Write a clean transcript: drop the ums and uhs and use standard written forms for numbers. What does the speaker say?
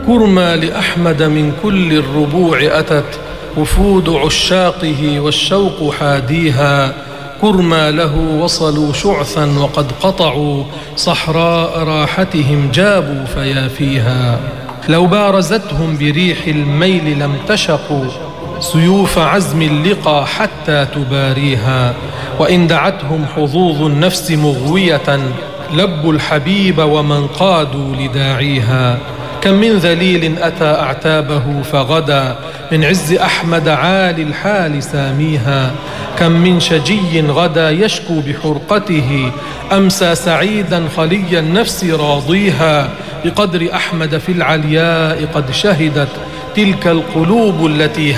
كرما لأحمد من كل الربوع أتت وفود عشاقه والشوق حاديها. كرما له وصلوا شعثا وقد قطعوا صحراء راحتهم جابوا فيافيها. لو بارزتهم بريح الميل لم تشقوا سيوف عزم اللقى حتى تباريها. وإن دعتهم حظوظ النفس مغوية لبوا الحبيب ومن قادوا لداعيها. كم من ذليل أتى أعتابه فغدا من عز أحمد عالي الحال ساميها. كم من شجي غدا يشكو بحرقته أمسى سعيدا خلي النفس راضيها. بقدر أحمد في العلياء قد شهدت تلك القلوب التي